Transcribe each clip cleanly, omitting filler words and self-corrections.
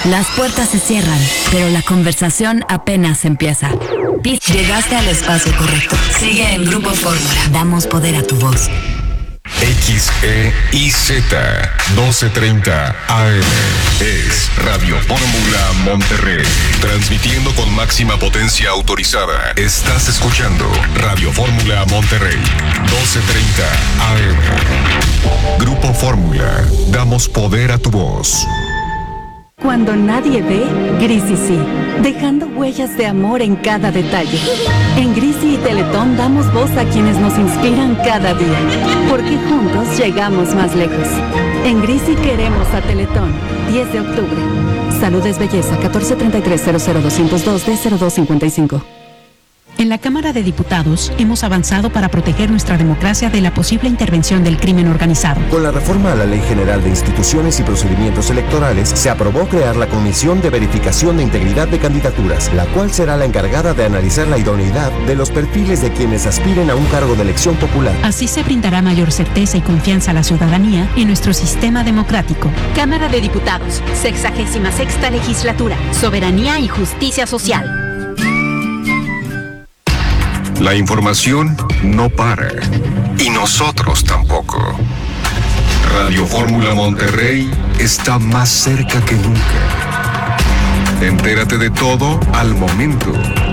Las puertas se cierran, pero la conversación apenas empieza. Llegaste al espacio correcto. Sigue en Grupo Fórmula. Damos poder a tu voz. XEIZ 1230 AM es Radio Fórmula Monterrey, transmitiendo con máxima potencia autorizada. Estás escuchando Radio Fórmula Monterrey 1230 AM. Grupo Fórmula, damos poder a tu voz. Cuando nadie ve, Grisi sí, dejando huellas de amor en cada detalle. En Grisi y Teletón damos voz a quienes nos inspiran cada día, porque juntos llegamos más lejos. En Grisi queremos a Teletón, 10 de octubre. Salud es belleza, 1433-00202-D0255. En la Cámara de Diputados hemos avanzado para proteger nuestra democracia de la posible intervención del crimen organizado. Con la reforma a la Ley General de Instituciones y Procedimientos Electorales, se aprobó crear la Comisión de Verificación de Integridad de Candidaturas, la cual será la encargada de analizar la idoneidad de los perfiles de quienes aspiren a un cargo de elección popular. Así se brindará mayor certeza y confianza a la ciudadanía en nuestro sistema democrático. Cámara de Diputados, 66ª Legislatura, Soberanía y Justicia Social. La información no para, y nosotros tampoco. Radio Fórmula Monterrey está más cerca que nunca. Entérate de todo al momento.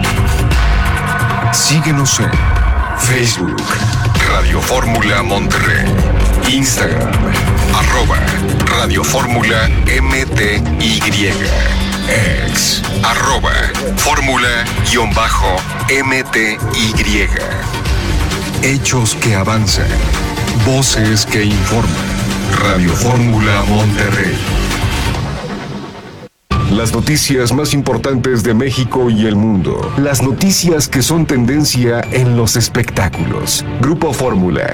Síguenos en Facebook, Radio Fórmula Monterrey, Instagram, @Radio Fórmula MTY. Ex, @Fórmula-MTY. Hechos que avanzan, voces que informan. Radio Fórmula Monterrey. Las noticias más importantes de México y el mundo. Las noticias que son tendencia en los espectáculos. Grupo Fórmula.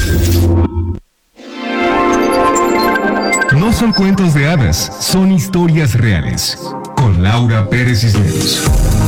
No son cuentos de hadas, son historias reales. Con Laura Pérez Cisneros.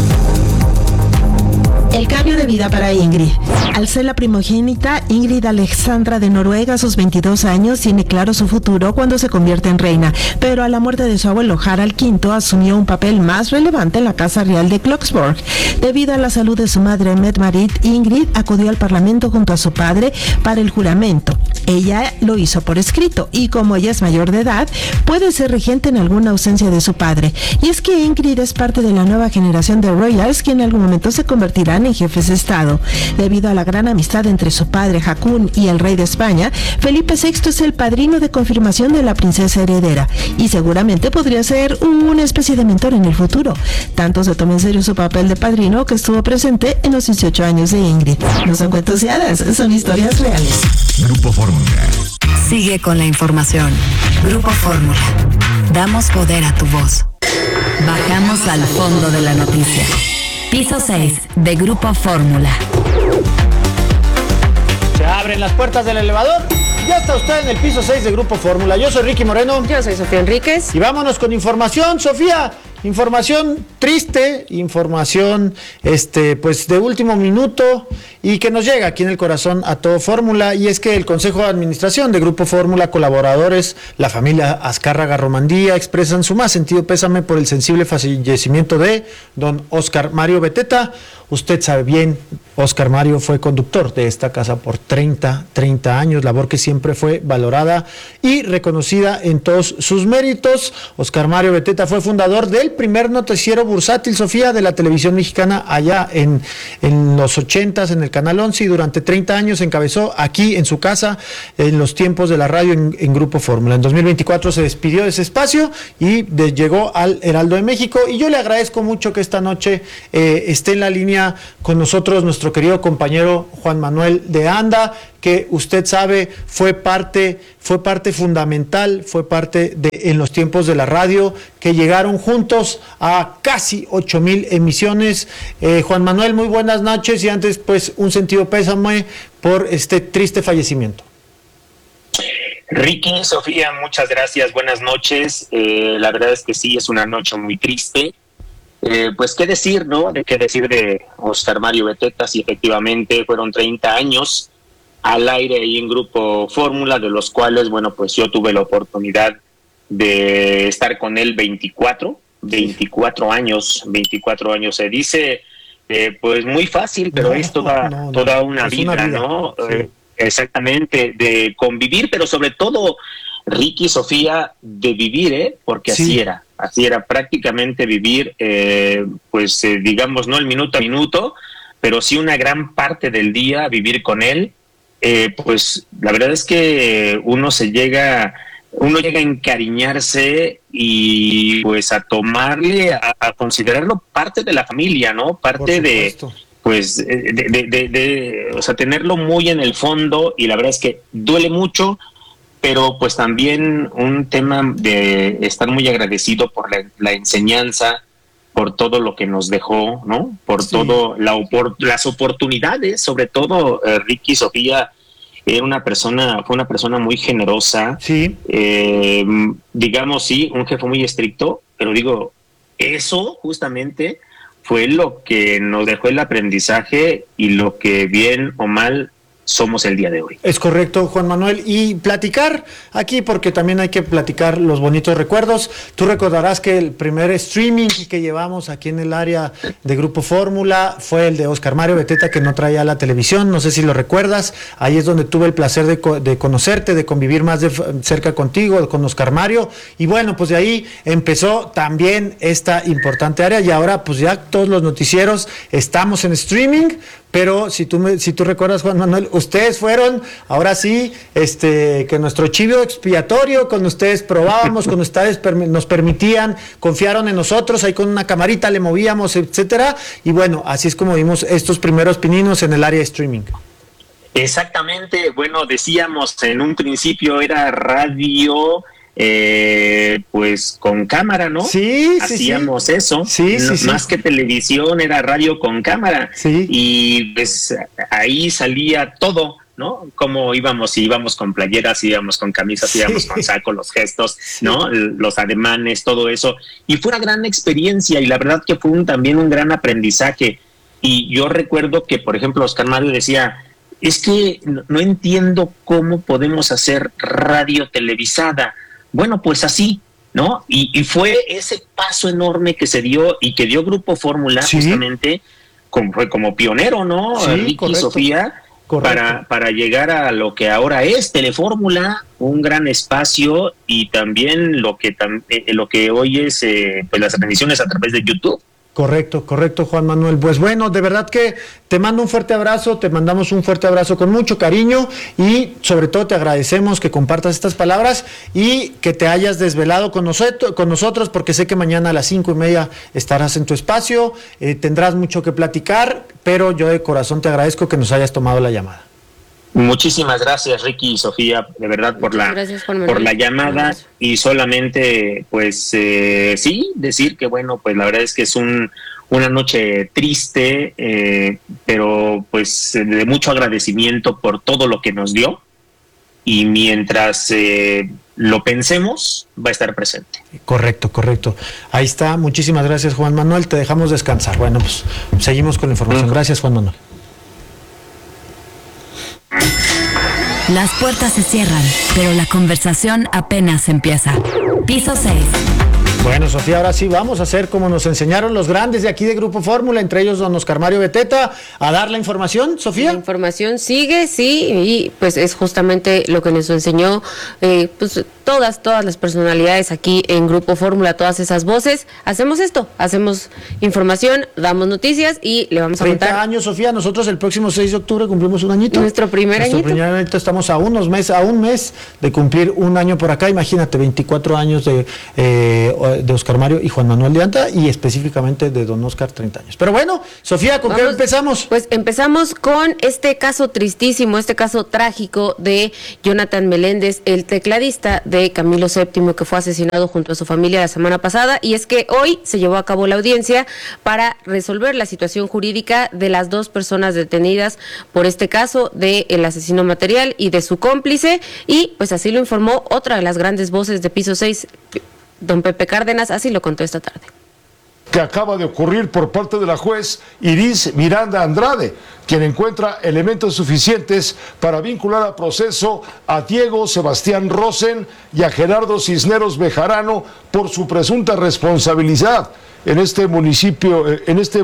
El cambio de vida para Ingrid. Al ser la primogénita, Ingrid Alexandra de Noruega, a sus 22 años, tiene claro su futuro cuando se convierte en reina, pero a la muerte de su abuelo Harald V asumió un papel más relevante en la Casa Real de Kloksborg. Debido a la salud de su madre Mette-Marit, Ingrid acudió al Parlamento junto a su padre para el juramento. Ella lo hizo por escrito y como ella es mayor de edad, puede ser regente en alguna ausencia de su padre. Y es que Ingrid es parte de la nueva generación de royals que en algún momento se convertirán en jefes de Estado. Debido a la gran amistad entre su padre Haakon y el rey de España, Felipe VI es el padrino de confirmación de la princesa heredera y seguramente podría ser una especie de mentor en el futuro. Tanto se toma en serio su papel de padrino que estuvo presente en los 18 años de Ingrid. No son cuentos de hadas, son historias reales. Grupo Fórmula. Sigue con la información. Grupo Fórmula. Damos poder a tu voz. Bajamos al fondo de la noticia. Piso 6 de Grupo Fórmula. Se abren las puertas del elevador. Ya está usted en el piso 6 de Grupo Fórmula. Yo soy Ricky Moreno. Yo soy Sofía Enríquez. Y vámonos con información, Sofía. Información triste, información pues de último minuto y que nos llega aquí en el corazón a todo Fórmula, y es que el Consejo de Administración de Grupo Fórmula, colaboradores, la familia Azcárraga Romandía expresan su más sentido pésame por el sensible fallecimiento de don Óscar Mario Beteta. Usted sabe bien, Óscar Mario fue conductor de esta casa por 30 años, labor que siempre fue valorada y reconocida en todos sus méritos. Óscar Mario Beteta fue fundador del primer noticiero bursátil, Sofía, de la televisión mexicana allá en los 80s en el Canal 11, y durante 30 años encabezó aquí en su casa en los tiempos de la radio en Grupo Fórmula. En 2024 se despidió de ese espacio y llegó al Heraldo de México, y yo le agradezco mucho que esta noche esté en la línea con nosotros nuestro querido compañero Juan Manuel de Anda, que usted sabe fue parte fundamental, fue parte en los tiempos de la radio, que llegaron juntos a casi 8,000 emisiones. Juan Manuel, muy buenas noches, y antes pues un sentido pésame por este triste fallecimiento. Ricky, Sofía, muchas gracias, buenas noches. La verdad es que sí, es una noche muy triste. Pues qué decir, ¿no? Qué decir de Óscar Mario Beteta, si efectivamente fueron 30 años al aire ahí en Grupo Fórmula, de los cuales, bueno, pues yo tuve la oportunidad de estar con él 24 años. Se dice, pues muy fácil, pero es toda una vida, ¿no? Sí. Exactamente, de convivir, pero sobre todo, Ricky, Sofía, de vivir, porque así era prácticamente vivir, digamos, no el minuto a minuto, pero sí una gran parte del día vivir con él. Pues la verdad es que uno llega a encariñarse y pues a tomarle, a considerarlo parte de la familia, ¿no? Parte de, pues, o sea, tenerlo muy en el fondo, y la verdad es que duele mucho, pero pues también un tema de estar muy agradecido por la enseñanza, por todo lo que nos dejó, ¿no? Por todo las oportunidades, sobre todo Ricky, Sofía, fue una persona muy generosa, digamos, un jefe muy estricto, pero digo, eso justamente fue lo que nos dejó el aprendizaje y lo que bien o mal somos el día de hoy. Es correcto, Juan Manuel, y platicar aquí, porque también hay que platicar los bonitos recuerdos. Tú recordarás que el primer streaming que llevamos aquí en el área de Grupo Fórmula fue el de Oscar Mario Beteta, que no traía la televisión, no sé si lo recuerdas. Ahí es donde tuve el placer de conocerte, de convivir más de cerca contigo, con Oscar Mario, y bueno, pues de ahí empezó también esta importante área, y ahora pues ya todos los noticieros estamos en streaming. Pero si tú recuerdas, Juan Manuel, ustedes fueron, ahora sí, que nuestro chivo expiatorio, con ustedes probábamos, con ustedes nos permitían, confiaron en nosotros, ahí con una camarita le movíamos, etcétera, y bueno, así es como vimos estos primeros pininos en el área de streaming. Exactamente, bueno, decíamos en un principio era radio, pues con cámara, ¿no? Hacíamos eso. Más que televisión, era radio con cámara. Y pues ahí salía todo, ¿no? Como íbamos con playeras, íbamos con camisas, íbamos con saco, los gestos, ¿no? Los ademanes, todo eso. Y fue una gran experiencia, y la verdad que fue también un gran aprendizaje. Y yo recuerdo que, por ejemplo, Oscar Mario decía, es que no entiendo cómo podemos hacer radio televisada. Bueno, pues así, ¿no? Y fue ese paso enorme que se dio y que dio Grupo Fórmula, justamente, fue como pionero, ¿no? Ricky y Sofía, para llegar a lo que ahora es Telefórmula, un gran espacio, y también lo que hoy es pues las transmisiones a través de YouTube. Correcto, Juan Manuel. Pues bueno, de verdad que te mando un fuerte abrazo, te mandamos un fuerte abrazo con mucho cariño, y sobre todo te agradecemos que compartas estas palabras y que te hayas desvelado con nosotros, porque sé que mañana a las 5:30 estarás en tu espacio, tendrás mucho que platicar, pero yo de corazón te agradezco que nos hayas tomado la llamada. Muchísimas gracias, Ricky y Sofía, de verdad, por la llamada, y solamente pues decir que bueno, pues la verdad es que es una noche triste, pero pues de mucho agradecimiento por todo lo que nos dio, y mientras lo pensemos, va a estar presente. Correcto. Ahí está, muchísimas gracias, Juan Manuel, te dejamos descansar. Bueno, pues seguimos con la información. Gracias, Juan Manuel. Las puertas se cierran, pero la conversación apenas empieza. Piso 6. Bueno, Sofía, ahora sí vamos a hacer como nos enseñaron los grandes de aquí de Grupo Fórmula, entre ellos don Oscar Mario Beteta, a dar la información, Sofía. La información sigue, y pues es justamente lo que nos enseñó pues todas las personalidades aquí en Grupo Fórmula, todas esas voces. Hacemos esto, hacemos información, damos noticias y le vamos a contar. 30 años, Sofía, nosotros el próximo 6 de octubre cumplimos un añito. Nuestro primer añito. Estamos a un mes de cumplir un año por acá. Imagínate, 24 años de Oscar Mario y Juan Manuel de Anta, y específicamente de don Oscar, 30 años. Pero bueno, Sofía, ¿con qué empezamos? Pues empezamos con este caso tristísimo, este caso trágico de Jonathan Meléndez, el tecladista de Camilo VII, que fue asesinado junto a su familia la semana pasada, y es que hoy se llevó a cabo la audiencia para resolver la situación jurídica de las dos personas detenidas por este caso del asesino material y de su cómplice, y pues así lo informó otra de las grandes voces de Piso 6, don Pepe Cárdenas, así lo contó esta tarde. que acaba de ocurrir por parte de la juez Iris Miranda Andrade, quien encuentra elementos suficientes para vincular a proceso a Diego Sebastián Rosen y a Gerardo Cisneros Bejarano por su presunta responsabilidad en este municipio, en este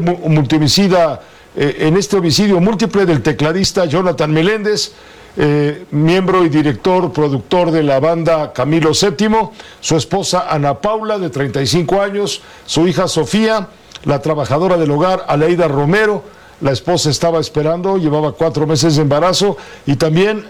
homicidio múltiple del tecladista Jonathan Meléndez, miembro y director, productor de la banda Camilo VII, su esposa Ana Paula, de 35 años, su hija Sofía, la trabajadora del hogar Aleida Romero. La esposa estaba esperando, llevaba 4 meses de embarazo, y también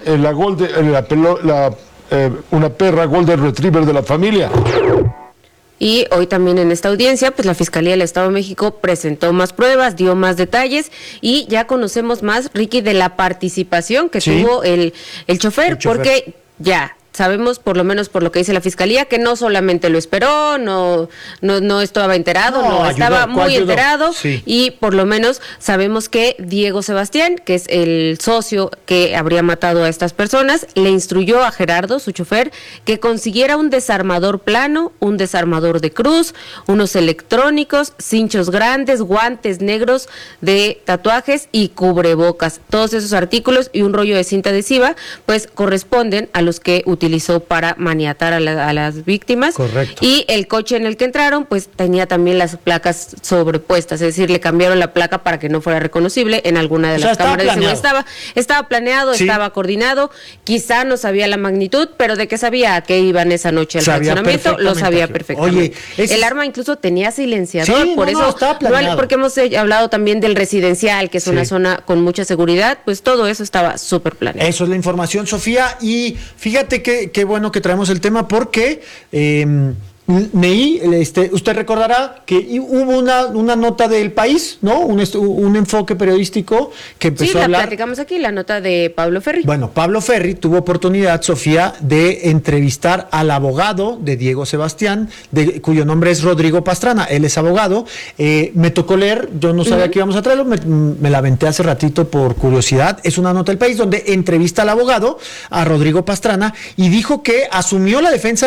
una perra Golden Retriever de la familia. Y hoy también en esta audiencia, pues la Fiscalía del Estado de México presentó más pruebas, dio más detalles y ya conocemos más, Ricky, de la participación que tuvo el chofer, porque ya sabemos, por lo menos por lo que dice la Fiscalía, que no solamente lo esperó, no estaba enterado, estaba muy enterado, y por lo menos sabemos que Diego Sebastián, que es el socio que habría matado a estas personas, le instruyó a Gerardo, su chofer, que consiguiera un desarmador plano, un desarmador de cruz, unos electrónicos, cinchos grandes, guantes negros de tatuajes y cubrebocas. Todos esos artículos y un rollo de cinta adhesiva, pues corresponden a los que utilizó para maniatar a las víctimas. Correcto. Y el coche en el que entraron, pues tenía también las placas sobrepuestas, es decir, le cambiaron la placa para que no fuera reconocible en alguna de las cámaras de seguridad. Estaba planeado, estaba coordinado, quizá no sabía la magnitud, pero de qué sabía a qué iban esa noche al fraccionamiento, lo sabía perfectamente. Oye, el arma incluso tenía silenciador, por eso, porque hemos hablado también del residencial, que es una zona con mucha seguridad, pues todo eso estaba súper planeado. Eso es la información, Sofía, y fíjate que qué bueno que traemos el tema porque usted recordará que hubo una nota del País, ¿no? Un enfoque periodístico que empezó a hablar. Sí, la platicamos aquí, la nota de Pablo Ferri. Bueno, Pablo Ferri tuvo oportunidad, Sofía, de entrevistar al abogado de Diego Sebastián, cuyo nombre es Rodrigo Pastrana. Él es abogado. Me tocó leer, yo no sabía que íbamos a traerlo, me la aventé hace ratito por curiosidad. Es una nota del País donde entrevista al abogado, a Rodrigo Pastrana, y dijo que asumió la defensa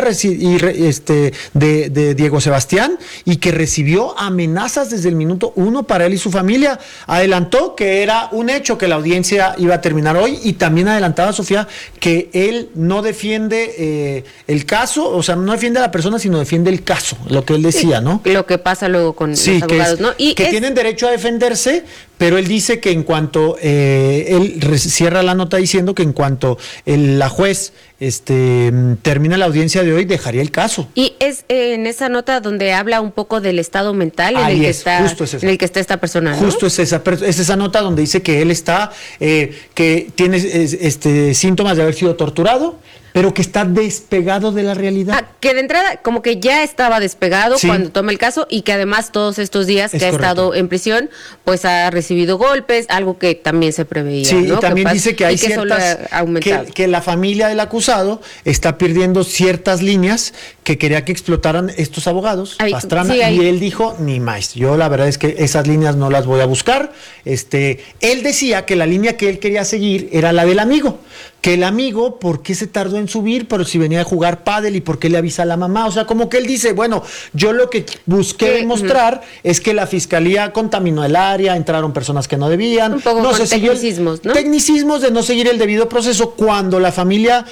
de Diego Sebastián y que recibió amenazas desde el minuto 1 para él y su familia. Adelantó que era un hecho, que la audiencia iba a terminar hoy, y también adelantaba, Sofía, que él no defiende el caso, o sea, no defiende a la persona, sino defiende el caso, lo que él decía, ¿no? Lo que pasa luego con los abogados, ¿no? Y que tienen derecho a defenderse, pero él dice que en cuanto él cierra la nota diciendo que en cuanto la juez termina la audiencia de hoy, dejaría el caso. Y es en esa nota donde habla un poco del estado mental en el que está esta persona, ¿no? Justo es esa nota donde dice que él está, que tiene síntomas de haber sido torturado, pero que está despegado de la realidad. Que de entrada como que ya estaba despegado cuando toma el caso, y que además todos estos días que ha estado en prisión, pues ha recibido golpes, algo que también se preveía. Sí, ¿no? Y también dice que hay que la familia del acusado está perdiendo ciertas líneas que quería que explotaran estos abogados, Pastrana, y él dijo, ni más, yo la verdad es que esas líneas no las voy a buscar. Él decía que la línea que él quería seguir era la del amigo, que el amigo, ¿por qué se tardó en subir? Pero si venía a jugar pádel, ¿y por qué le avisa a la mamá? O sea, como que él dice, bueno, yo lo que busqué demostrar es que la fiscalía contaminó el área, entraron personas que no debían. Un poco no con tecnicismos, ¿no? Tecnicismos de no seguir el debido proceso, cuando la familia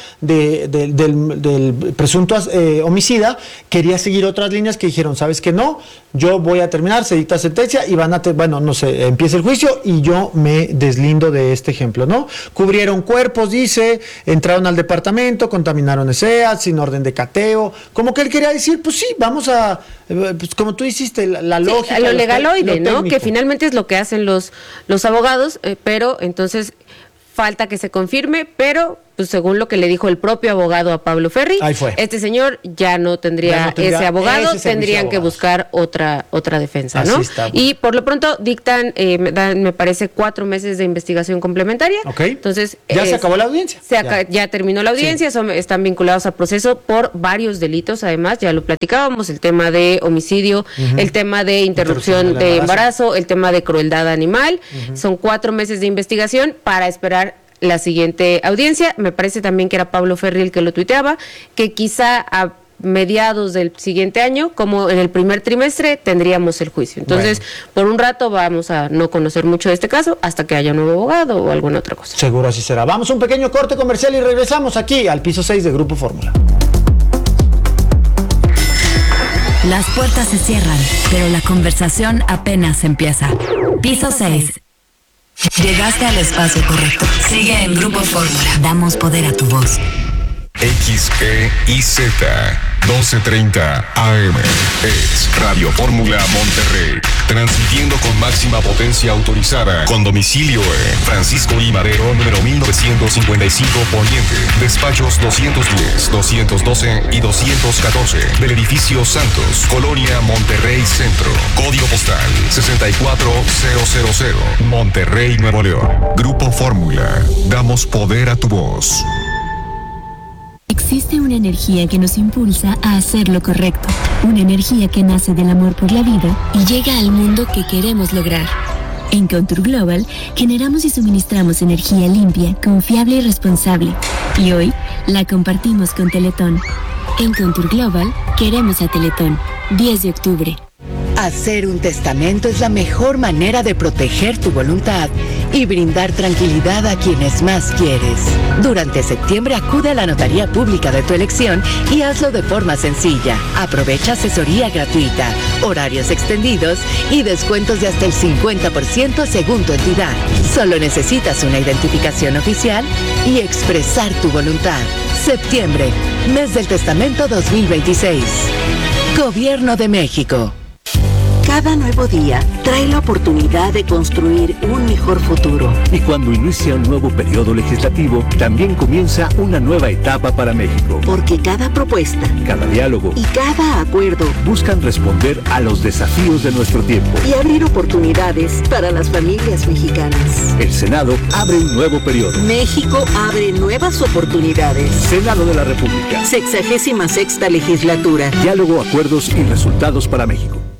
del presunto homicida quería seguir otras líneas que dijeron, ¿sabes qué? No, yo voy a terminar, se dicta sentencia y empieza el juicio y yo me deslindo de este ejemplo, ¿no? Cubrieron cuerpos, dice, entraron al departamento, contaminaron ESEA sin orden de cateo, como que él quería decir, pues sí, vamos a, pues como tú hiciste, la lógica. Lo legaloide, ¿no? Que finalmente es lo que hacen los abogados, pero entonces falta que se confirme, pero pues según lo que le dijo el propio abogado a Pablo Ferri, este señor ya no tendría ese abogado, tendrían que buscar otra defensa, ¿no? Y por lo pronto dictan, me parece, 4 meses de investigación complementaria. Entonces ya se acabó la audiencia. Ya terminó la audiencia, están vinculados a proceso por varios delitos, además, ya lo platicábamos, el tema de homicidio, el tema de interrupción de embarazo, el tema de crueldad animal. Son 4 meses de investigación para esperar la siguiente audiencia. Me parece también que era Pablo Ferri el que lo tuiteaba, que quizá mediados del siguiente año como en el primer trimestre tendríamos el juicio. Entonces, por un rato vamos a no conocer mucho de este caso hasta que haya un nuevo abogado o alguna otra cosa. Seguro así será. Vamos a un pequeño corte comercial y regresamos aquí al piso 6 de Grupo Fórmula. Las puertas se cierran, pero la conversación apenas empieza. Piso 6. Llegaste al espacio correcto. Sigue en Grupo Fórmula. Damos poder a tu voz. XEIZ 1230 AM es Radio Fórmula Monterrey, transmitiendo con máxima potencia autorizada, con domicilio en Francisco I. Madero, número 1955 Poniente, despachos 210, 212 y 214 del edificio Santos, Colonia Monterrey Centro, código postal 64000, Monterrey, Nuevo León. Grupo Fórmula, damos poder a tu voz. Existe una energía que nos impulsa a hacer lo correcto, una energía que nace del amor por la vida y llega al mundo que queremos lograr. En Contour Global generamos y suministramos energía limpia, confiable y responsable, y hoy la compartimos con Teletón. En Contour Global queremos a Teletón. 10 de octubre. Hacer un testamento es la mejor manera de proteger tu voluntad y brindar tranquilidad a quienes más quieres. Durante septiembre acude a la notaría pública de tu elección y hazlo de forma sencilla. Aprovecha asesoría gratuita, horarios extendidos y descuentos de hasta el 50% según tu entidad. Solo necesitas una identificación oficial y expresar tu voluntad. Septiembre, mes del testamento 2026. Gobierno de México. Cada nuevo día trae la oportunidad de construir un mejor futuro. Y cuando inicia un nuevo periodo legislativo, también comienza una nueva etapa para México. Porque cada propuesta, cada diálogo y cada acuerdo buscan responder a los desafíos de nuestro tiempo y abrir oportunidades para las familias mexicanas. El Senado abre un nuevo periodo. México abre nuevas oportunidades. Senado de la República. 66ª legislatura. Diálogo, acuerdos y resultados para México.